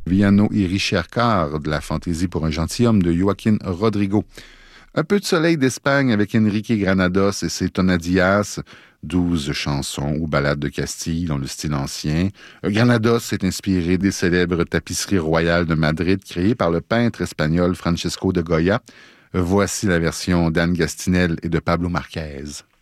Viano y Ricercar de la fantaisie pour un gentilhomme de Joaquín Rodrigo. Un peu de soleil d'Espagne avec Enrique Granados et ses tonadillas, 12 chansons ou ballades de Castille dans le style ancien. Granados s'est inspiré des célèbres tapisseries royales de Madrid créées par le peintre espagnol Francisco de Goya. Voici la version d'Anne Gastinel et de Pablo Marquez.